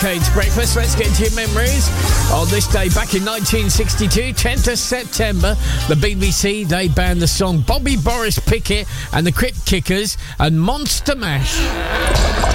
Decades Breakfast. Let's get into your memories. On this day, back in 1962, 10th of September, the BBC, they banned the song Bobby Boris Pickett and the Crypt Kickers and Monster Mash.